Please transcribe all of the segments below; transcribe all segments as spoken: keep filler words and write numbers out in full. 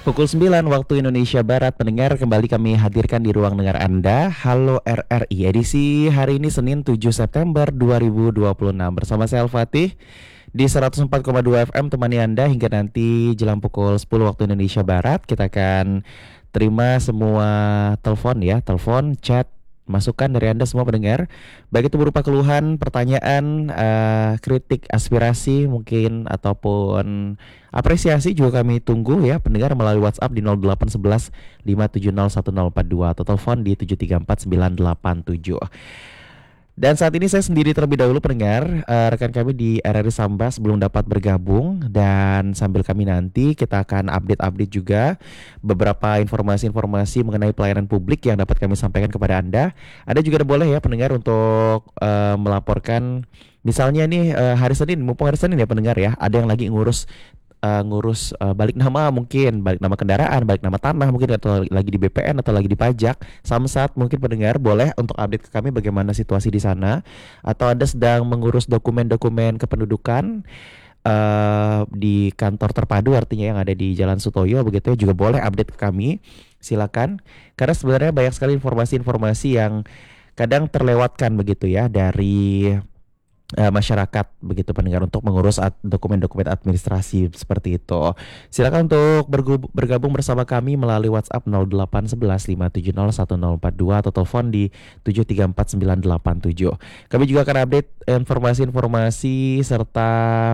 Pukul sembilan waktu Indonesia Barat, pendengar kembali kami hadirkan di ruang dengar Anda. Halo R R I, edisi hari ini Senin tujuh September dua ribu dua puluh enam. Bersama saya Al-Fatih di seratus empat koma dua F M temani Anda hingga nanti jelang pukul sepuluh waktu Indonesia Barat. Kita akan terima semua telepon ya, telepon, chat, masukan dari Anda semua pendengar. Baik itu berupa keluhan, pertanyaan, eh, kritik, aspirasi mungkin ataupun apresiasi juga kami tunggu ya pendengar melalui WhatsApp di nol delapan satu satu lima tujuh nol satu nol empat dua atau telepon di tujuh tiga empat sembilan delapan tujuh. Dan saat ini saya sendiri terlebih dahulu pendengar, eh, rekan kami di R R I Sambas belum dapat bergabung dan sambil kami nanti kita akan update-update juga beberapa informasi-informasi mengenai pelayanan publik yang dapat kami sampaikan kepada Anda. Anda juga boleh ya pendengar untuk eh, melaporkan misalnya nih eh, hari Senin, mumpung hari Senin ya pendengar ya, ada yang lagi ngurus eh, ngurus eh, balik nama mungkin, balik nama kendaraan, balik nama tanah mungkin atau lagi di B P N atau lagi di pajak. Samsat mungkin pendengar boleh untuk update ke kami bagaimana situasi di sana atau Anda sedang mengurus dokumen-dokumen kependudukan eh, di kantor terpadu artinya yang ada di Jalan Sutoyo begitu ya, juga boleh update ke kami. Silakan. Karena sebenarnya banyak sekali informasi-informasi yang kadang terlewatkan begitu ya dari eh, masyarakat begitu pendengar untuk mengurus ad- dokumen-dokumen administrasi seperti itu. Silakan untuk bergu- bergabung bersama kami melalui WhatsApp nol delapan satu satu lima tujuh nol satu nol empat dua atau telepon di tujuh tiga empat sembilan delapan tujuh. Kami juga akan update informasi-informasi serta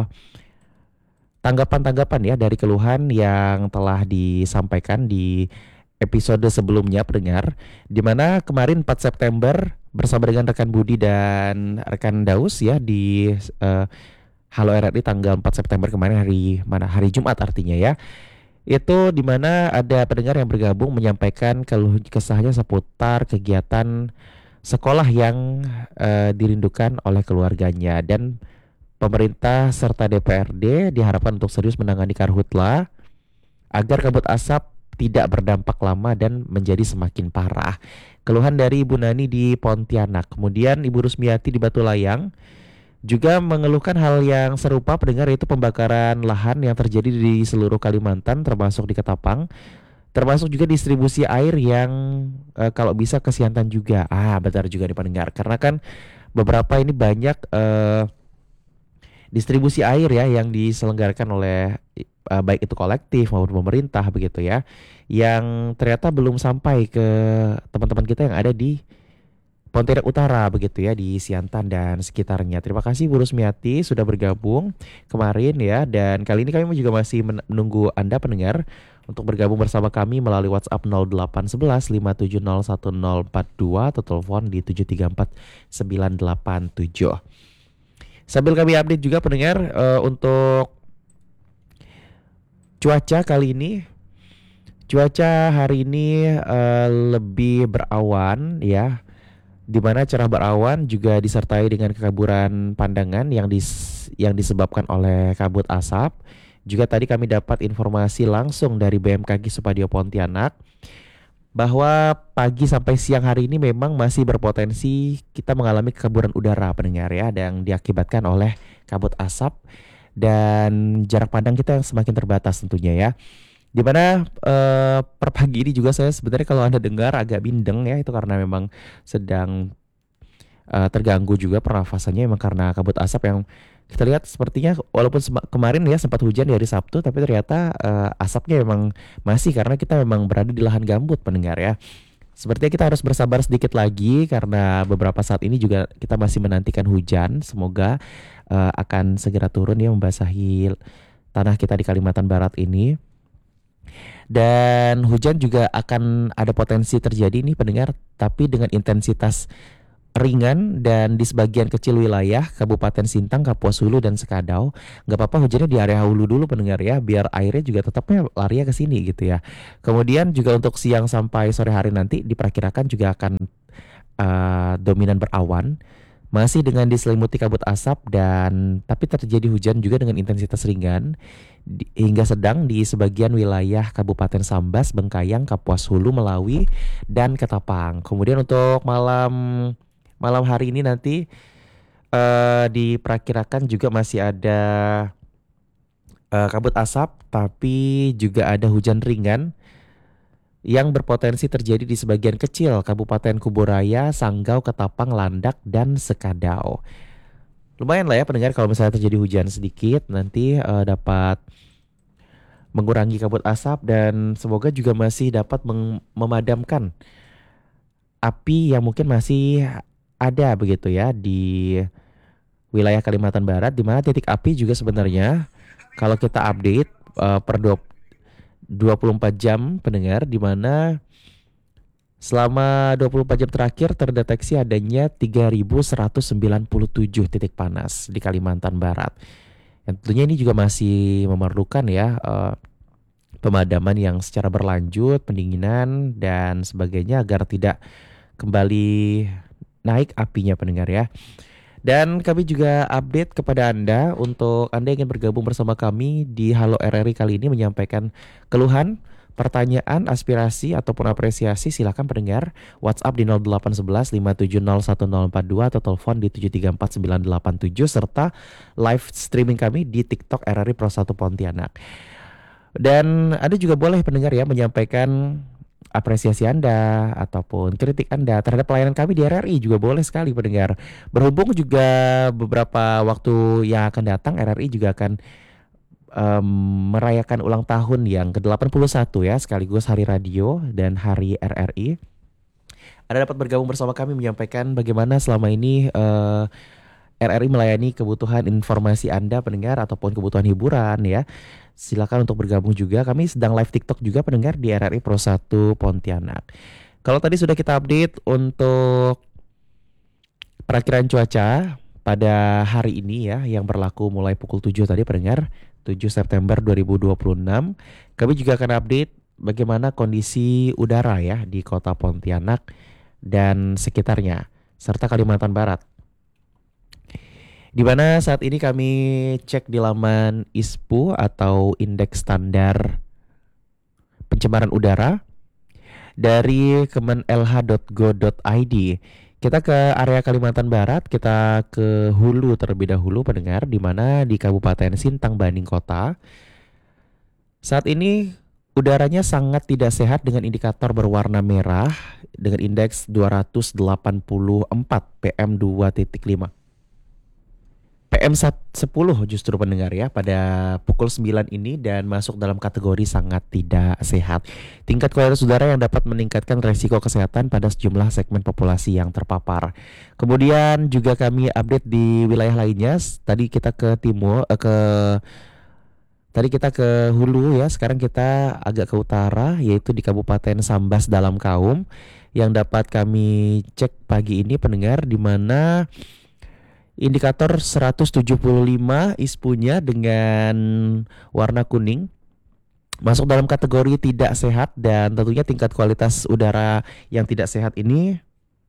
tanggapan-tanggapan ya dari keluhan yang telah disampaikan di episode sebelumnya pendengar, di mana kemarin empat September bersama dengan rekan Budi dan rekan Daus ya di eh, Halo R R I tanggal empat September kemarin, hari mana, hari Jumat artinya ya. Itu di mana ada pendengar yang bergabung menyampaikan keluh kesahnya seputar kegiatan sekolah yang eh, dirindukan oleh keluarganya, dan pemerintah serta D P R D diharapkan untuk serius menangani karhutla agar kabut asap tidak berdampak lama dan menjadi semakin parah. Keluhan dari Ibu Nani di Pontianak. Kemudian Ibu Rusmiati di Batu Layang juga mengeluhkan hal yang serupa pendengar, yaitu pembakaran lahan yang terjadi di seluruh Kalimantan termasuk di Ketapang. Termasuk juga distribusi air yang eh, kalau bisa ke Siantan juga. Ah, benar juga nih pendengar. Karena kan beberapa ini banyak eh, distribusi air ya yang diselenggarakan oleh uh, baik itu kolektif maupun pemerintah begitu ya, yang ternyata belum sampai ke teman-teman kita yang ada di Pontianak Utara begitu ya, di Siantan dan sekitarnya. Terima kasih Bu Rusmiati sudah bergabung kemarin ya, dan kali ini kami juga masih men- menunggu Anda pendengar untuk bergabung bersama kami melalui WhatsApp nol delapan satu satu lima tujuh nol satu nol empat dua atau telepon di tujuh tiga empat sembilan delapan tujuh. Sambil kami update juga pendengar eh, untuk cuaca kali ini. Cuaca hari ini eh, lebih berawan ya, di mana cerah berawan juga disertai dengan kekaburan pandangan yang dis yang disebabkan oleh kabut asap. Juga tadi kami dapat informasi langsung dari B M K G Supadio Pontianak bahwa pagi sampai siang hari ini memang masih berpotensi kita mengalami kekamburan udara pendengar ya, yang diakibatkan oleh kabut asap dan jarak pandang kita yang semakin terbatas tentunya ya. Dimana eh, per pagi ini juga saya sebenarnya kalau Anda dengar agak bindeng ya, itu karena memang sedang eh, terganggu juga pernafasannya memang karena kabut asap yang kita lihat sepertinya walaupun sema- kemarin ya sempat hujan di hari Sabtu, tapi ternyata eh, asapnya memang masih karena kita memang berada di lahan gambut pendengar ya. Sepertinya kita harus bersabar sedikit lagi karena beberapa saat ini juga kita masih menantikan hujan. Semoga eh, akan segera turun ya membasahi tanah kita di Kalimantan Barat ini. Dan hujan juga akan ada potensi terjadi nih pendengar, tapi dengan intensitas ringan dan di sebagian kecil wilayah Kabupaten Sintang, Kapuas Hulu dan Sekadau. Gak apa-apa hujannya di area hulu dulu pendengar ya, biar airnya juga tetapnya larinya ke sini gitu ya. Kemudian juga untuk siang sampai sore hari nanti diperkirakan juga akan eh, dominan berawan, masih dengan diselimuti kabut asap dan tapi terjadi hujan juga dengan intensitas ringan di- hingga sedang di sebagian wilayah Kabupaten Sambas, Bengkayang, Kapuas Hulu, Melawi dan Ketapang. Kemudian untuk malam malam hari ini nanti eh, diperkirakan juga masih ada eh, kabut asap, tapi juga ada hujan ringan yang berpotensi terjadi di sebagian kecil Kabupaten Kuburaya, Sanggau, Ketapang, Landak, dan Sekadau. Lumayan lah ya pendengar kalau misalnya terjadi hujan sedikit nanti eh, dapat mengurangi kabut asap dan semoga juga masih dapat meng- memadamkan api yang mungkin masih ada begitu ya di wilayah Kalimantan Barat, di mana titik api juga sebenarnya kalau kita update eh, per dua- 24 jam pendengar, di mana selama dua puluh empat jam terakhir terdeteksi adanya tiga ribu seratus sembilan puluh tujuh titik panas di Kalimantan Barat. Yang tentunya ini juga masih memerlukan ya eh, pemadaman yang secara berlanjut, pendinginan dan sebagainya agar tidak kembali naik apinya pendengar ya. Dan kami juga update kepada Anda untuk Anda yang ingin bergabung bersama kami di Halo R R I kali ini menyampaikan keluhan, pertanyaan, aspirasi ataupun apresiasi silakan pendengar WhatsApp di nol delapan satu satu lima tujuh nol satu nol empat dua atau telepon di tujuh tiga empat sembilan delapan tujuh serta live streaming kami di TikTok R R I Pro satu Pontianak. Dan Anda juga boleh pendengar ya menyampaikan apresiasi Anda ataupun kritik Anda terhadap pelayanan kami di R R I juga boleh sekali pendengar. Berhubung juga beberapa waktu yang akan datang R R I juga akan em, merayakan ulang tahun yang ke delapan puluh satu ya sekaligus Hari Radio dan Hari R R I. Anda dapat bergabung bersama kami menyampaikan bagaimana selama ini eh, R R I melayani kebutuhan informasi Anda pendengar ataupun kebutuhan hiburan ya. Silakan untuk bergabung juga. Kami sedang live TikTok juga pendengar di R R I Pro satu Pontianak. Kalau tadi sudah kita update untuk perakiraan cuaca pada hari ini ya yang berlaku mulai pukul tujuh tadi pendengar tujuh September dua ribu dua puluh enam. Kami juga akan update bagaimana kondisi udara ya di Kota Pontianak dan sekitarnya serta Kalimantan Barat. Di mana saat ini kami cek di laman I S P U atau Indeks Standar Pencemaran Udara dari kemenlh dot go dot i d. Kita ke area Kalimantan Barat, kita ke hulu terlebih dahulu pendengar, di mana di Kabupaten Sintang Banding Kota. Saat ini udaranya sangat tidak sehat dengan indikator berwarna merah dengan indeks dua ratus delapan puluh empat P M dua titik lima. P M sepuluh justru pendengar ya pada pukul sembilan ini dan masuk dalam kategori sangat tidak sehat. Tingkat kualitas udara yang dapat meningkatkan resiko kesehatan pada sejumlah segmen populasi yang terpapar. Kemudian juga kami update di wilayah lainnya. Tadi kita ke timur, eh, ke tadi kita ke hulu ya. Sekarang kita agak ke utara yaitu di Kabupaten Sambas Dalam Kaum yang dapat kami cek pagi ini pendengar di mana indikator seratus tujuh puluh lima I S P U-nya dengan warna kuning masuk dalam kategori tidak sehat dan tentunya tingkat kualitas udara yang tidak sehat ini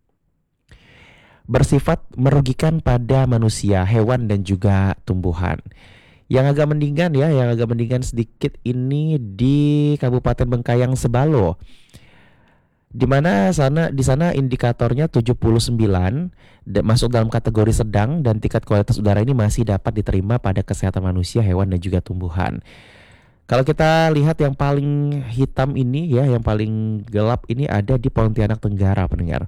bersifat merugikan pada manusia, hewan dan juga tumbuhan. Yang agak mendingan ya, yang agak mendingan sedikit ini di Kabupaten Bengkayang Sebalo. Di mana sana di sana indikatornya tujuh puluh sembilan da- masuk dalam kategori sedang dan tingkat kualitas udara ini masih dapat diterima pada kesehatan manusia, hewan dan juga tumbuhan. Kalau kita lihat yang paling hitam ini ya, yang paling gelap ini ada di Pontianak Tenggara pendengar.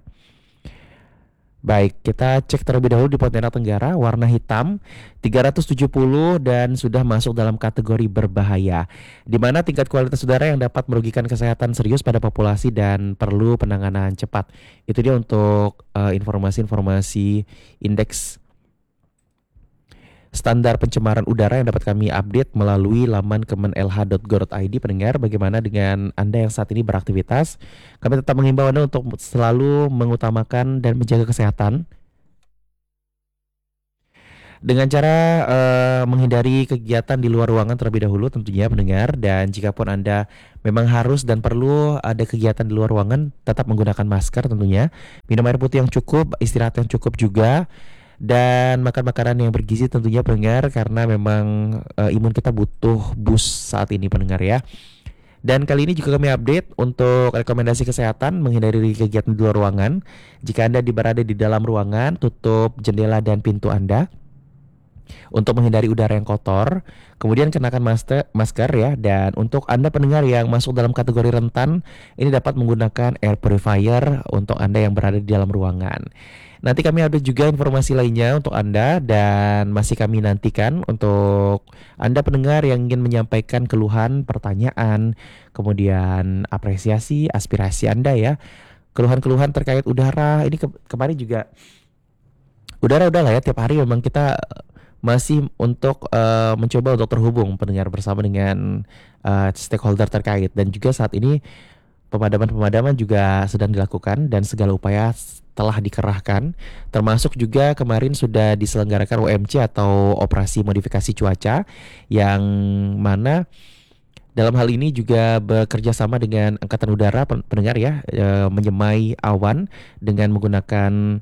Baik, kita cek terlebih dahulu di Pontianak Tenggara, warna hitam tiga ratus tujuh puluh dan sudah masuk dalam kategori berbahaya. Di mana tingkat kualitas udara yang dapat merugikan kesehatan serius pada populasi dan perlu penanganan cepat. Itu dia untuk eh, informasi-informasi indeks standar pencemaran udara yang dapat kami update melalui laman kemenlh dot go dot i d. Pendengar, bagaimana dengan Anda yang saat ini beraktivitas? Kami tetap mengimbau Anda untuk selalu mengutamakan dan menjaga kesehatan dengan cara eh, menghindari kegiatan di luar ruangan terlebih dahulu tentunya pendengar. Dan jika pun Anda memang harus dan perlu ada kegiatan di luar ruangan, tetap menggunakan masker tentunya. Minum air putih yang cukup, istirahat yang cukup juga, dan makan makanan yang bergizi tentunya pendengar karena memang eh, imun kita butuh boost saat ini pendengar ya. Dan kali ini juga kami update untuk rekomendasi kesehatan menghindari kegiatan di luar ruangan. Jika Anda berada di dalam ruangan, tutup jendela dan pintu Anda. untuk menghindari udara yang kotor. Kemudian kenakan masker, masker ya. Dan untuk Anda pendengar yang masuk dalam kategori rentan, ini dapat menggunakan air purifier untuk Anda yang berada di dalam ruangan. Nanti kami ada juga informasi lainnya untuk Anda dan masih kami nantikan untuk Anda pendengar yang ingin menyampaikan keluhan, pertanyaan, kemudian apresiasi, aspirasi Anda ya. Keluhan-keluhan terkait udara ini ke- kemarin juga udara udah lah ya tiap hari memang kita masih untuk eh, mencoba untuk terhubung pendengar bersama dengan eh, stakeholder terkait dan juga saat ini pemadaman-pemadaman juga sedang dilakukan dan segala upaya telah dikerahkan termasuk juga kemarin sudah diselenggarakan O M C atau operasi modifikasi cuaca yang mana dalam hal ini juga bekerja sama dengan Angkatan Udara pen- pendengar ya eh, menyemai awan dengan menggunakan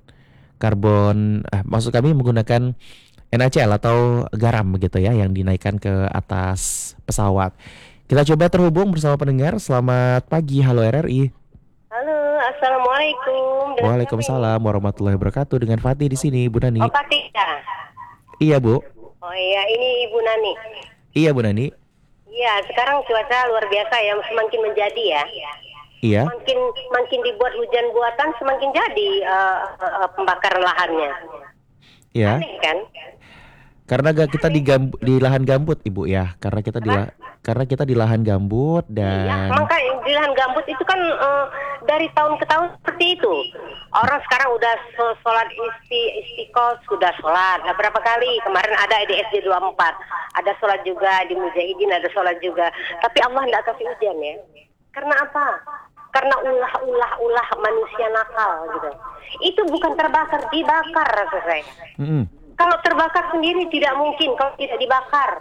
karbon eh, maksud kami menggunakan NaCl atau garam begitu ya yang dinaikkan ke atas pesawat. Kita coba terhubung bersama pendengar. Selamat pagi, halo R R I. Halo, assalamualaikum. Dengan siapa ini? Waalaikumsalam warahmatullahi wabarakatuh. Dengan Fatih di sini, Bu Oh, Nani. Pak Tika. Iya, Bu. Oh iya, ini Ibu Nani. Iya, Bu Nani. Iya, sekarang cuaca luar biasa ya, semakin menjadi ya. Iya. Makin makin dibuat hujan buatan, semakin jadi uh, uh, pembakaran lahannya. Iya. Aneh kan? Karena gak kita di gamb- di lahan gambut, Ibu ya. Karena kita di la- Apa? karena kita di lahan gambut Iya, dan makanya di lahan gambut itu kan uh, dari tahun ke tahun seperti itu. Orang sekarang udah so- sholat isti istiqos, sudah sholat. Nah, berapa kali kemarin ada di S D dua puluh empat, ada sholat juga di Mujahidin, ada sholat juga. Tapi Allah tidak kasih hujan ya. Karena apa? Karena ulah-ulah-ulah manusia nakal gitu. Itu bukan terbakar, dibakar selesai. Mm-mm. Kalau terbakar sendiri tidak mungkin kalau tidak dibakar.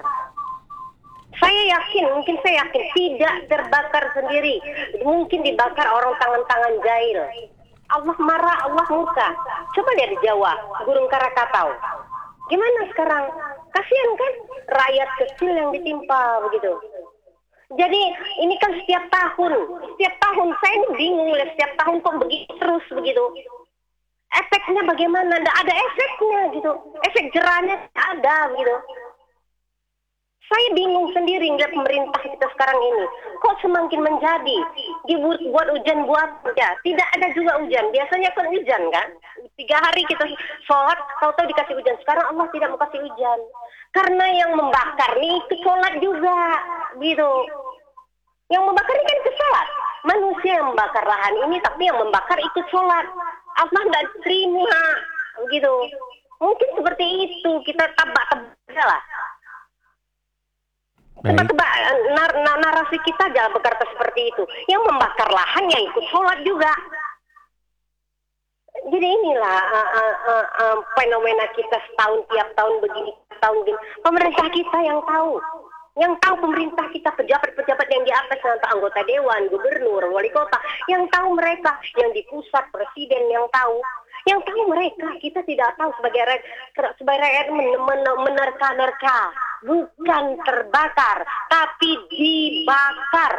Saya yakin, mungkin saya yakin tidak terbakar sendiri. Mungkin dibakar orang tangan-tangan jahil. Allah marah, Allah murka. Coba lihat di Jawa, Gurun Karakatau. Gimana sekarang? Kasihan kan rakyat kecil yang ditimpa begitu. Jadi ini kan setiap tahun, setiap tahun saya ini bingung lihat setiap tahun kok begitu terus begitu. Efeknya bagaimana? Tidak ada efeknya gitu. Efek jerahnya ada begitu. Saya bingung sendiri ngeliat pemerintah kita sekarang ini. Kok semakin menjadi? Dibuat buat hujan buat ya. Tidak ada juga hujan. Biasanya kan hujan kan. Tiga hari kita sholat, tahu-tahu dikasih hujan. Sekarang Allah tidak mau kasih hujan. Karena yang membakar nih ikut sholat juga. Gitu. Yang membakar ini kan ikut sholat. Manusia yang membakar lahan ini, tapi yang membakar ikut sholat. Allah tidak terima. Begitu. Mungkin seperti itu. Kita tabak-tabak lah. Tebak-tebak nar nar narasi kita jangan berkata seperti itu. Yang membakar lahan yang ikut sholat juga. Jadi inilah uh, uh, uh, uh, fenomena kita setahun tiap tahun begini, tahun begini. Pemerintah kita yang tahu. Yang tahu pemerintah kita, pejabat-pejabat yang di atas, yang tahu anggota dewan, gubernur, wali kota, yang tahu mereka, yang di pusat, presiden yang tahu. Yang tahu mereka, kita tidak tahu sebagai rakyat, sebagai rakyat men- men- menerka-nerka, bukan terbakar, tapi dibakar.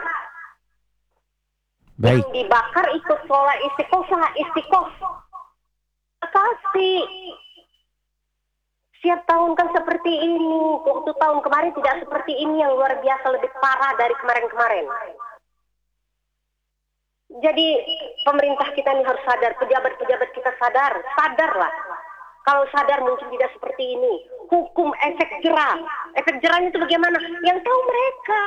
baik. Yang dibakar ikut sholat istiqosah, istiqosah. Kasih. Setiap tahun kan seperti ini. Waktu tahun kemarin tidak seperti ini yang luar biasa lebih parah dari kemarin-kemarin. Jadi pemerintah kita ini harus sadar, pejabat-pejabat kita sadar, sadarlah. Kalau sadar mungkin tidak seperti ini. Hukum efek jerah, efek jerahnya itu bagaimana? Yang tahu mereka.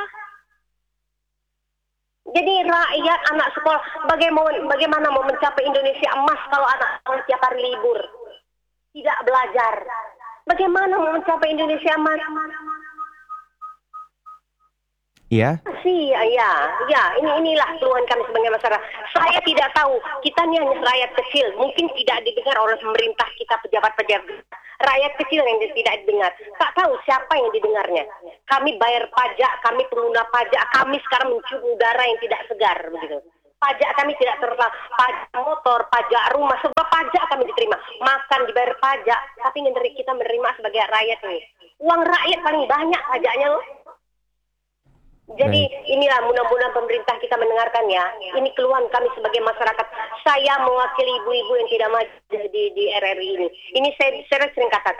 Jadi rakyat, anak sekolah, bagaimana, bagaimana mau mencapai Indonesia emas kalau anak sekolah tiap hari libur, tidak belajar? Bagaimana mau mencapai Indonesia emas? Iya. Sih, ya, ya, ya. Ini inilah keluhan kami sebagai masyarakat. Saya tidak tahu. Kita ini hanya rakyat kecil. Mungkin tidak didengar oleh pemerintah kita, pejabat-pejabat. Rakyat kecil yang tidak didengar. Tak tahu siapa yang didengarnya. Kami bayar pajak, kami pengguna pajak. Kami sekarang mencium udara yang tidak segar, begitu. Pajak kami tidak terlalu. Pajak motor, pajak rumah, sebab pajak kami diterima. Makan dibayar pajak, tapi kita menerima sebagai rakyat ini. Uang rakyat paling banyak pajaknya loh. Jadi Baik. inilah mudah-mudahan pemerintah kita mendengarkan ya. Ini keluhan kami sebagai masyarakat. Saya mewakili ibu-ibu yang tidak maju di, di R R I ini. Ini saya, saya sering katakan.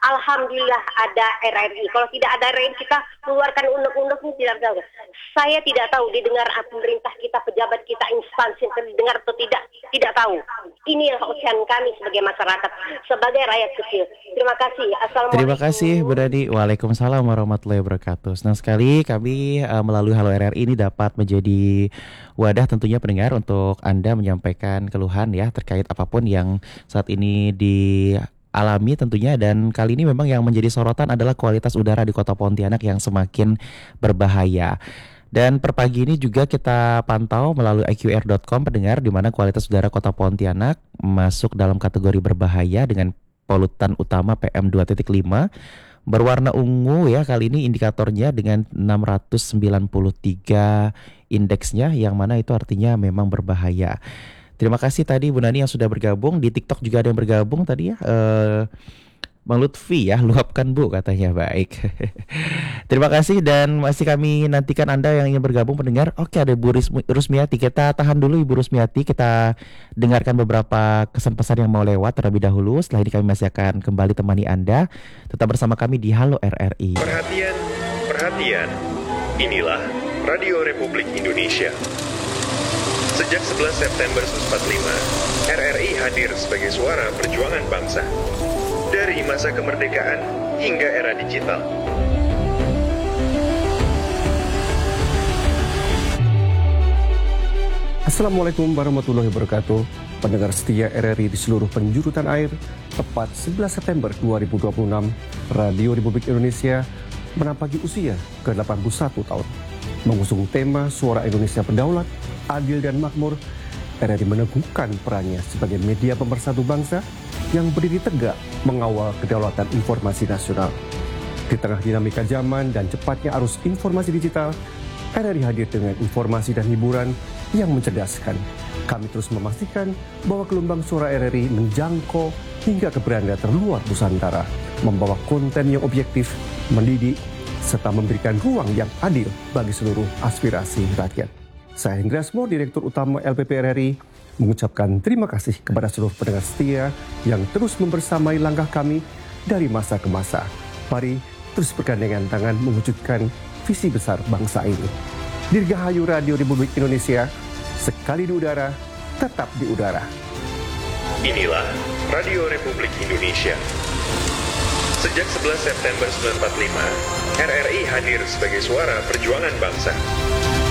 Alhamdulillah ada R R I. Kalau tidak ada R R I, kita keluarkan undang-undang ini tidak tahu. Saya tidak tahu didengar pemerintah kita, pejabat kita, instansi didengar atau tidak, tidak tahu. Ini yang ujian kami sebagai masyarakat, sebagai rakyat kecil. Terima kasih. Assalamualaikum. Terima kasih Bu Dani. Waalaikumsalam warahmatullahi wabarakatuh. Senang sekali kami uh, melalui Halo R R I ini dapat menjadi wadah tentunya pendengar untuk Anda menyampaikan keluhan ya terkait apapun yang saat ini dialami tentunya, dan kali ini memang yang menjadi sorotan adalah kualitas udara di Kota Pontianak yang semakin berbahaya. Dan per pagi ini juga kita pantau melalui i q r dot com pendengar, di mana kualitas udara Kota Pontianak masuk dalam kategori berbahaya dengan polutan utama P M dua titik lima berwarna ungu ya, kali ini indikatornya dengan enam ratus sembilan puluh tiga indeksnya, yang mana itu artinya memang berbahaya. Terima kasih tadi Bu Nani yang sudah bergabung. Di TikTok juga ada yang bergabung tadi ya, eh, Bang Lutfi ya, luapkan Bu katanya. Baik. Terima kasih, dan masih kami nantikan Anda yang ingin bergabung pendengar. Oke, ada Bu Rismi- Rusmiati. Kita tahan dulu Ibu Rusmiati. Kita dengarkan beberapa kesan-pesan yang mau lewat terlebih dahulu. Setelah ini kami masih akan kembali temani Anda. Tetap bersama kami di Halo R R I. Perhatian, perhatian. Inilah Radio Republik Indonesia. Sejak sebelas September seribu sembilan ratus empat puluh lima, R R I hadir sebagai suara perjuangan bangsa. Dari masa kemerdekaan hingga era digital. Assalamualaikum warahmatullahi wabarakatuh. Pendengar setia R R I di seluruh penjuru tanah air, tepat sebelas September dua ribu dua puluh enam, Radio Republik Indonesia menampaki usia ke delapan puluh satu tahun. Mengusung tema Suara Indonesia Berdaulat, Adil dan Makmur, R R I meneguhkan perannya sebagai media pemersatu bangsa yang berdiri tegak mengawal kedaulatan informasi nasional. Di tengah dinamika zaman dan cepatnya arus informasi digital, R R I hadir dengan informasi dan hiburan yang mencerdaskan. Kami terus memastikan bahwa gelombang suara R R I menjangkau hingga ke beranda terluar Nusantara, membawa konten yang objektif, mendidik, serta memberikan ruang yang adil bagi seluruh aspirasi rakyat. Saya Hendra Asmo, Direktur Utama L P P R R I, mengucapkan terima kasih kepada seluruh pendengar setia yang terus membersamai langkah kami dari masa ke masa. Mari terus bergandengan tangan mewujudkan visi besar bangsa ini. Dirgahayu Radio Republik Indonesia, sekali di udara, tetap di udara. Inilah Radio Republik Indonesia. Sejak sebelas September seribu sembilan ratus empat puluh lima, R R I hadir sebagai suara perjuangan bangsa.